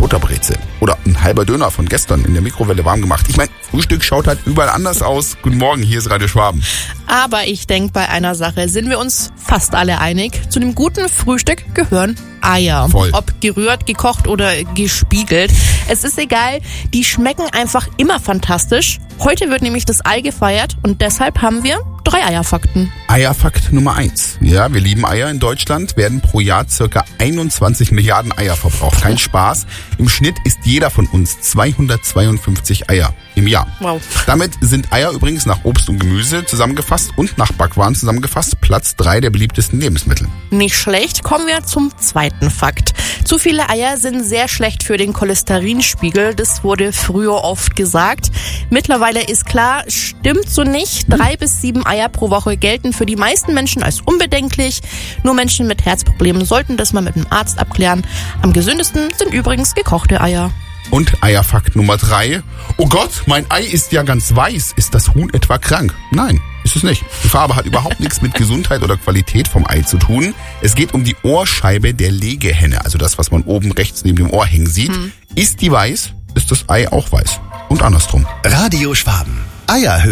Butterbrezel. Oder ein halber Döner von gestern in der Mikrowelle warm gemacht. Ich meine, Frühstück schaut halt überall anders aus. Guten Morgen, hier ist Radio Schwaben. Aber ich denke, bei einer Sache sind wir uns fast alle einig. Zu einem guten Frühstück gehören Eier. Voll. Ob gerührt, gekocht oder gespiegelt. Es ist egal, die schmecken einfach immer fantastisch. Heute wird nämlich das Ei gefeiert und deshalb haben wir 3 Eierfakten. Eierfakt Nummer 1. Ja, wir lieben Eier in Deutschland, werden pro Jahr ca. 21 Milliarden Eier verbraucht. Kein Spaß. Im Schnitt isst jeder von uns 252 Eier im Jahr. Wow. Damit sind Eier übrigens nach Obst und Gemüse zusammengefasst und nach Backwaren zusammengefasst Platz 3 der beliebtesten Lebensmittel. Nicht schlecht, kommen wir zum zweiten Fakt. Zu viele Eier sind sehr schlecht für den Cholesterinspiegel. Das wurde früher oft gesagt. Mittlerweile ist klar, stimmt so nicht. 3 bis 7 Eier pro Woche gelten für die meisten Menschen als unbedenklich. Nur Menschen mit Herzproblemen sollten das mal mit einem Arzt abklären. Am gesündesten sind übrigens gekochte Eier. Und Eierfakt Nummer 3. Oh Gott, mein Ei ist ja ganz weiß. Ist das Huhn etwa krank? Nein, ist es nicht. Die Farbe hat überhaupt nichts mit Gesundheit oder Qualität vom Ei zu tun. Es geht um die Ohrscheibe der Legehenne. Also das, was man oben rechts neben dem Ohr hängen sieht. Ist die weiß, ist das Ei auch weiß. Und andersrum. Radio Schwaben. Eier